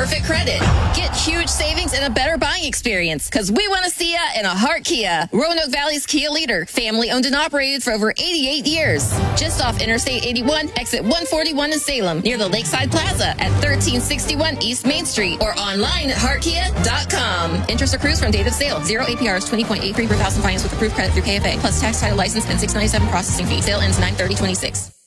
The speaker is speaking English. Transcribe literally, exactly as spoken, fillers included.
perfect credit. Get huge savings and a better buying experience, because we want to see you in a Hart Kia. Roanoke Valley's Kia leader, family owned and operated for over eighty-eight years. Just off Interstate eighty-one, exit one forty-one in Salem, near the Lakeside Plaza at thirteen sixty-one East Main Street, or online at hart kia dot com. Interest accrues from date of sale. Zero A P R is twenty point eight three per thousand finance with approved credit through K F A, plus tax, title, license, and six ninety-seven processing fee. Sale ends nine thirty twenty-six.